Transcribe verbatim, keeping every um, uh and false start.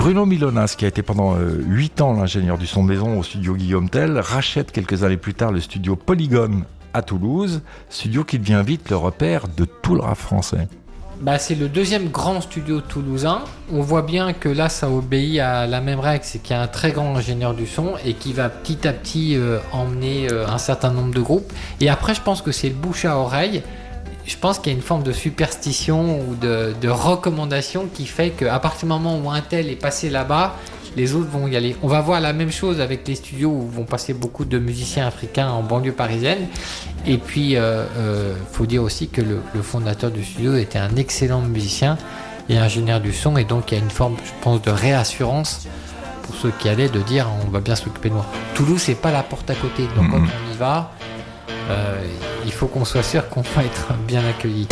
Bruno Milonas, qui a été pendant huit ans l'ingénieur du son de maison au studio Guillaume Tell, rachète quelques années plus tard le studio Polygone à Toulouse, studio qui devient vite le repère de tout le rap français. Bah, c'est le deuxième grand studio toulousain. On voit bien que là, ça obéit à la même règle, c'est qu'il y a un très grand ingénieur du son et qui va petit à petit euh, emmener euh, un certain nombre de groupes. Et après, je pense que c'est le bouche à oreille. Je pense qu'il y a une forme de superstition ou de, de recommandation qui fait qu'à partir du moment où un tel est passé là-bas, les autres vont y aller. On va voir la même chose avec les studios où vont passer beaucoup de musiciens africains en banlieue parisienne. Et puis, il euh, euh, faut dire aussi que le, le fondateur du studio était un excellent musicien et ingénieur du son. Et donc, il y a une forme, je pense, de réassurance pour ceux qui allaient de dire on va bien s'occuper de moi. Toulouse, c'est pas la porte à côté. Donc, mmh. quand on y va, euh, il faut qu'on soit sûr qu'on va être bien accueilli.